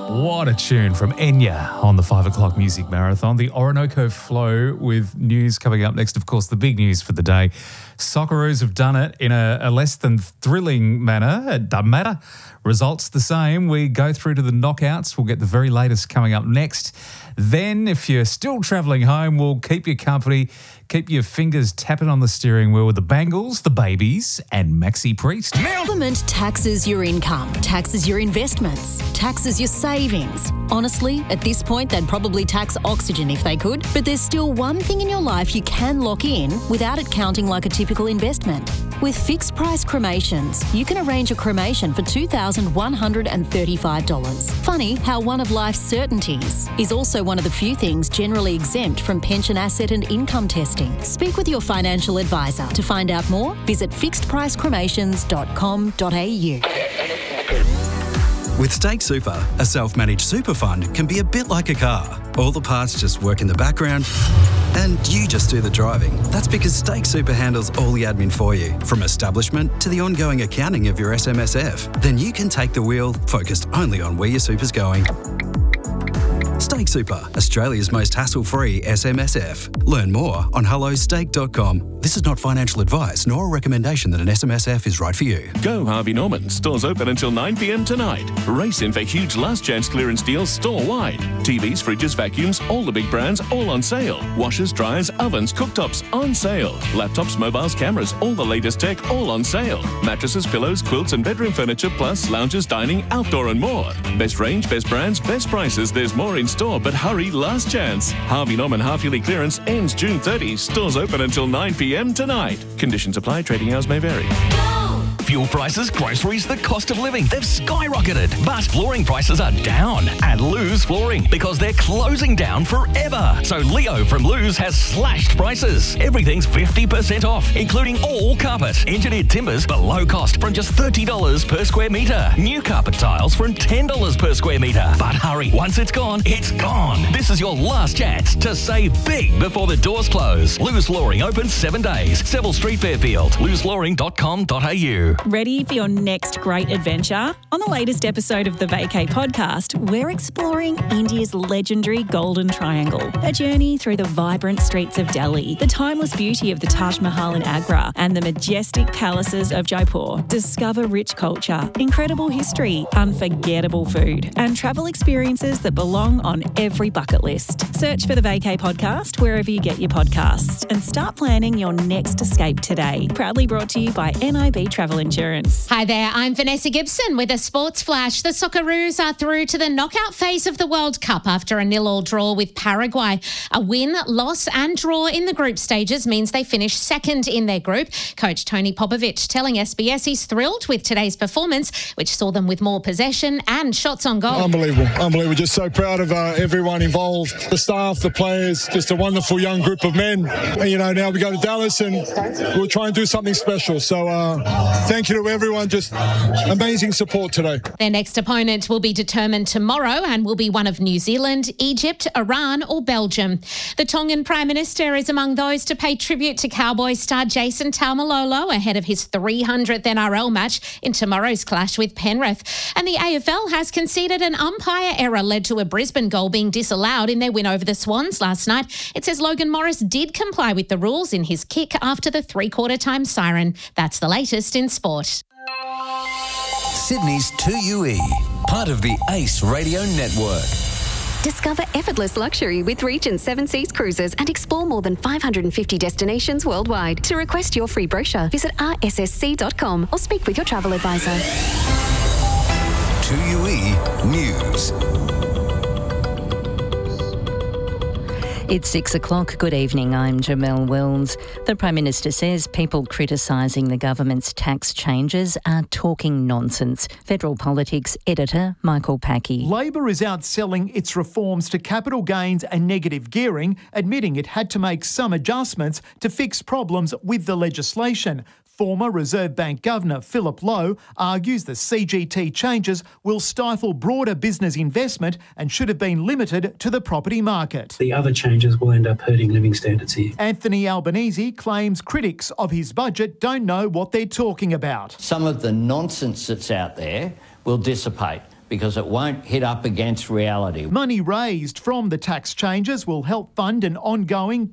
What a tune from Enya on the 5 o'clock Music Marathon. The Orinoco Flow with news coming up next. Of course, the big news for the day. Socceroos have done it in a less than thrilling manner. It doesn't matter. Results the same. We go through to the knockouts. We'll get the very latest coming up next. Then, if you're still travelling home, we'll keep you company. Keep your fingers tapping on the steering wheel with the Bangles, the Babies, and Maxi Priest. Government taxes your income, taxes your investments, taxes your savings. Honestly, at this point, they'd probably tax oxygen if they could, but there's still one thing in your life you can lock in without it counting like a typical investment. With fixed price cremations, you can arrange a cremation for $2,135. Funny how one of life's certainties is also one of the few things generally exempt from pension asset and income testing. Speak with your financial advisor. To find out more, visit fixedpricecremations.com.au. With Stake Super, a self-managed super fund can be a bit like a car. All the parts just work in the background and you just do the driving. That's because Stake Super handles all the admin for you, from establishment to the ongoing accounting of your SMSF. Then you can take the wheel, focused only on where your super's going. Stake Super, Australia's most hassle-free SMSF. Learn more on hellostake.com. This is not financial advice nor a recommendation that an SMSF is right for you. Go Harvey Norman. Stores open until 9 p.m. tonight. Race in for huge last chance clearance deals store-wide. TVs, fridges, vacuums, all the big brands, all on sale. Washers, dryers, ovens, cooktops, on sale. Laptops, mobiles, cameras, all the latest tech, all on sale. Mattresses, pillows, quilts and bedroom furniture, plus lounges, dining, outdoor and more. Best range, best brands, best prices. There's more in store, but hurry, last chance. Harvey Norman half-yearly clearance ends June 30. Stores open until 9 p.m. tonight. Conditions apply. Trading hours may vary. Fuel prices, groceries, the cost of living, they've skyrocketed. But flooring prices are down at Lowe's Flooring because they're closing down forever. So Leo from Lowe's has slashed prices. Everything's 50% off, including all carpet. Engineered timbers below cost from just $30 per square metre. New carpet tiles from $10 per square metre. But hurry, once it's gone, it's gone. This is your last chance to save big before the doors close. Lowe's Flooring opens 7 days. Seville Street, Fairfield. lewsflooring.com.au. Ready for your next great adventure? On the latest episode of the Vacay podcast, we're exploring India's legendary Golden Triangle, a journey through the vibrant streets of Delhi, the timeless beauty of the Taj Mahal in Agra, and the majestic palaces of Jaipur. Discover rich culture, incredible history, unforgettable food, and travel experiences that belong on every bucket list. Search for the Vacay podcast wherever you get your podcasts and start planning your next escape today. Proudly brought to you by NIB Travel Insurance. Hi there, I'm Vanessa Gibson with a sports flash. The Socceroos are through to the knockout phase of the World Cup after a 0-0 draw with Paraguay. A win, loss and draw in the group stages means they finish second in their group. Coach Tony Popovic telling SBS he's thrilled with today's performance, which saw them with more possession and shots on goal. Unbelievable. Just so proud of everyone involved, the staff, the players, just a wonderful young group of men. Now we go to Dallas and we'll try and do something special. So thank you to everyone. Just amazing support today. Their next opponent will be determined tomorrow and will be one of New Zealand, Egypt, Iran or Belgium. The Tongan Prime Minister is among those to pay tribute to Cowboys star Jason Taumalolo ahead of his 300th NRL match in tomorrow's clash with Penrith. And the AFL has conceded an umpire error led to a Brisbane goal being disallowed in their win over the Swans last night. It says Logan Morris did comply with the rules in his kick after the three-quarter time siren. That's the latest in sport. Sydney's 2UE, part of the Ace Radio Network. Discover effortless luxury with Regent 7 Seas Cruises and explore more than 550 destinations worldwide. To request your free brochure, visit rssc.com or speak with your travel advisor. 2UE News. It's 6 o'clock. Good evening. I'm Jamelle Wells. The Prime Minister says people criticising the government's tax changes are talking nonsense. Federal Politics editor Michael Packey. Labor is outselling its reforms to capital gains and negative gearing, admitting it had to make some adjustments to fix problems with the legislation. Former Reserve Bank Governor Philip Lowe argues the CGT changes will stifle broader business investment and should have been limited to the property market. The other changes will end up hurting living standards here. Anthony Albanese claims critics of his budget don't know what they're talking about. Some of the nonsense that's out there will dissipate. because it won't hit up against reality. Money raised from the tax changes will help fund an ongoing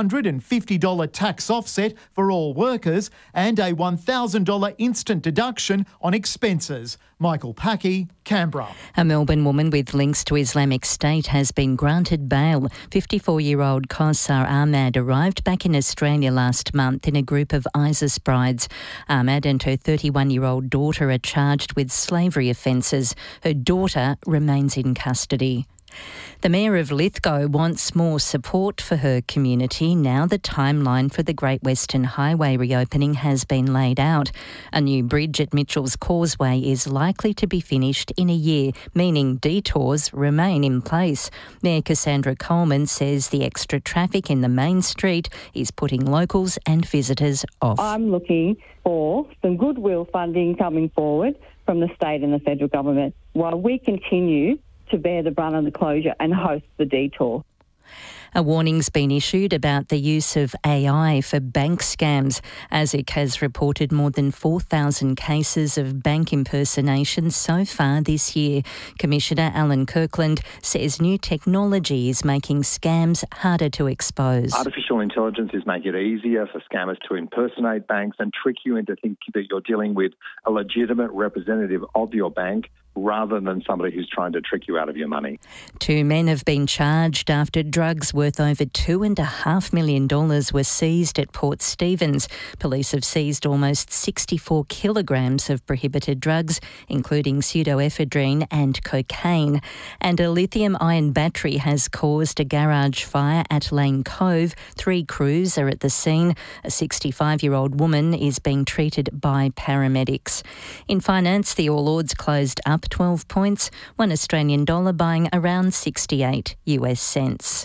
$250 tax offset for all workers and a $1,000 instant deduction on expenses. Michael Packy, Canberra. A Melbourne woman with links to Islamic State has been granted bail. 54-year-old Kausar Ahmad arrived back in Australia last month in a group of ISIS brides. Ahmad and her 31-year-old daughter are charged with slavery offences. Her daughter remains in custody. The Mayor of Lithgow wants more support for her community now the timeline for the Great Western Highway reopening has been laid out. A new bridge at Mitchell's Causeway is likely to be finished in a year, meaning detours remain in place. Mayor Cassandra Coleman says the extra traffic in the main street is putting locals and visitors off. I'm looking for some goodwill funding coming forward from the state and the federal government while we continue to bear the brunt of the closure and host the detour. A warning's been issued about the use of AI for bank scams. ASIC has reported more than 4,000 cases of bank impersonation so far this year. Commissioner Alan Kirkland says new technology is making scams harder to expose. Artificial intelligence is making it easier for scammers to impersonate banks and trick you into thinking that you're dealing with a legitimate representative of your bank rather than somebody who's trying to trick you out of your money. 2 men have been charged after drugs worth over $2.5 million were seized at Port Stephens. Police have seized almost 64 kilograms of prohibited drugs, including pseudoephedrine and cocaine. And a lithium-ion battery has caused a garage fire at Lane Cove. 3 crews are at the scene. A 65-year-old woman is being treated by paramedics. In finance, the All Ords closed up 12 points, $1 Australian dollar buying around 68 US cents.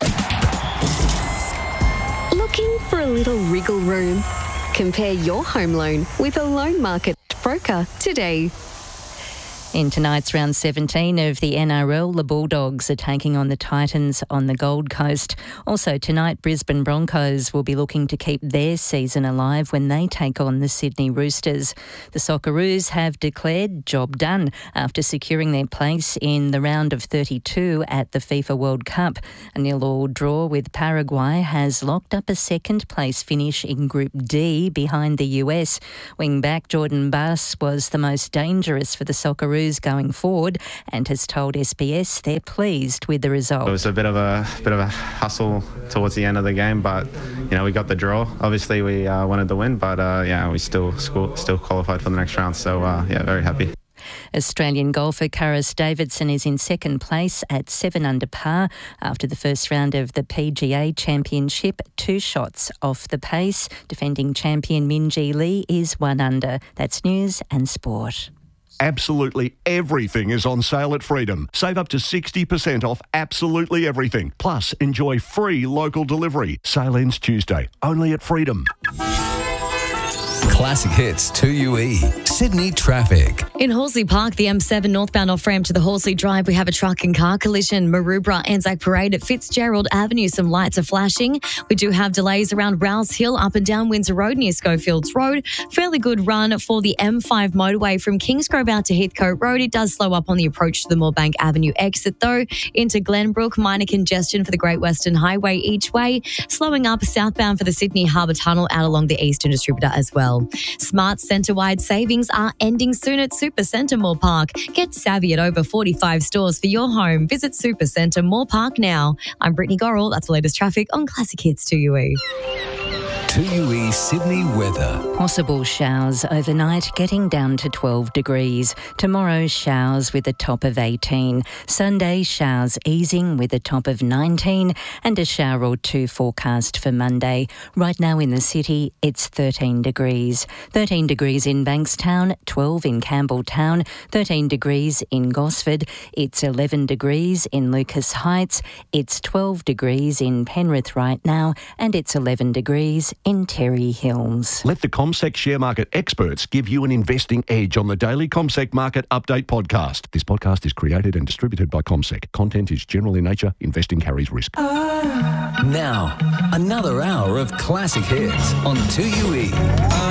Looking for a little wriggle room? Compare your home loan with a loan market broker today. In tonight's round 17 of the NRL, the Bulldogs are taking on the Titans on the Gold Coast. Also tonight, Brisbane Broncos will be looking to keep their season alive when they take on the Sydney Roosters. The Socceroos have declared job done after securing their place in the round of 32 at the FIFA World Cup. A 0-0 draw with Paraguay has locked up a second-place finish in Group D behind the US. Wing-back Jordan Bass was the most dangerous for the Socceroos going forward and has told SBS they're pleased with the result. It was a bit of a hustle towards the end of the game, but we got the draw. Obviously we wanted the win, but we still qualified for the next round, so very happy. Australian golfer Karis Davidson is in second place at 7 under par after the first round of the PGA Championship, 2 shots off the pace. Defending champion Minjee Lee is 1 under. That's news and sport. Absolutely everything is on sale at Freedom. Save up to 60% off absolutely everything. Plus, enjoy free local delivery. Sale ends Tuesday, only at Freedom. Classic Hits 2UE. Sydney traffic. In Horsley Park, the M7 northbound off-ramp to the Horsley Drive, we have a truck and car collision. Maroubra, Anzac Parade at Fitzgerald Avenue, some lights are flashing. We do have delays around Rouse Hill, up and down Windsor Road near Schofields Road. Fairly good run for the M5 motorway from Kingsgrove out to Heathcote Road. It does slow up on the approach to the Moorebank Avenue exit, though. Into Glenbrook, minor congestion for the Great Western Highway each way. Slowing up southbound for the Sydney Harbour Tunnel out along the Eastern Distributor as well. Smart centre-wide savings are ending soon at Supercentre Moore Park. Get savvy at over 45 stores for your home. Visit Supercentre Moore Park now. I'm Brittany Gorrell. That's the latest traffic on Classic Hits 2UE. 2UE Sydney weather. Possible showers overnight, getting down to 12 degrees. Tomorrow, showers with a top of 18. Sunday, showers easing with a top of 19 and a shower or 2 forecast for Monday. Right now in the city, it's 13 degrees. 13 degrees in Bankstown, 12 in Campbelltown, 13 degrees in Gosford. It's 11 degrees in Lucas Heights. It's 12 degrees in Penrith right now, and it's 11 degrees in Terry Hills. Let the CommSec share market experts give you an investing edge on the daily CommSec Market Update podcast. This podcast is created and distributed by CommSec. Content is general in nature. Investing carries risk. Now, another hour of classic hits on 2UE.